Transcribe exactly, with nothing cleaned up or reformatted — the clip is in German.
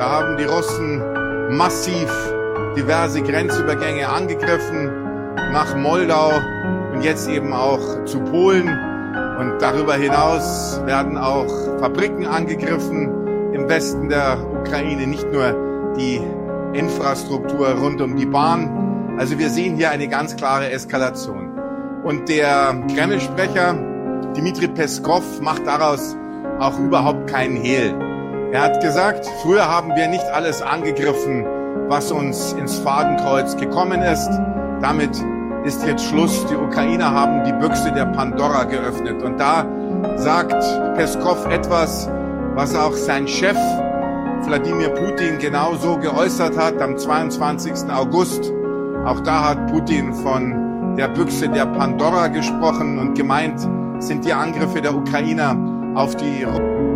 Da haben die Russen massiv diverse Grenzübergänge angegriffen, nach Moldau und jetzt eben auch zu Polen. Und darüber hinaus werden auch Fabriken angegriffen im Westen der Ukraine, nicht nur die Infrastruktur rund um die Bahn. Also wir sehen hier eine ganz klare Eskalation. Und der Kreml-Sprecher Dmitri Peskov macht daraus auch überhaupt keinen Hehl. Er hat gesagt, früher haben wir nicht alles angegriffen, was uns ins Fadenkreuz gekommen ist. Damit ist jetzt Schluss. Die Ukrainer haben die Büchse der Pandora geöffnet. Und da sagt Peskov etwas, was auch sein Chef Wladimir Putin genauso geäußert hat am zweiundzwanzigsten August. Auch da hat Putin von der Büchse der Pandora gesprochen und gemeint sind die Angriffe der Ukrainer auf die